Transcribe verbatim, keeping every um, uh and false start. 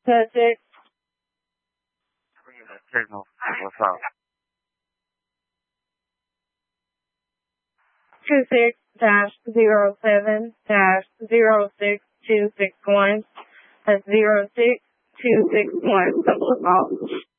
That's it. Signal. What's up? Two six dash zero seven dash zero six two six one. That's zero six two six one.